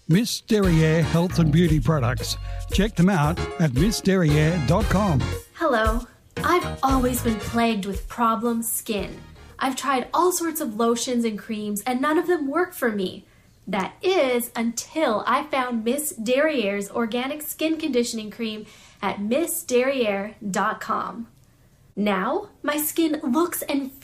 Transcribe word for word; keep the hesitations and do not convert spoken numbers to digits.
Miss Derriere Health and Beauty Products. Check them out at miss derriere dot com. Hello. I've always been plagued with problem skin. I've tried all sorts of lotions and creams and none of them work for me. That is until I found Miss Derriere's organic skin conditioning cream at miss derriere dot com. Now, my skin looks and feels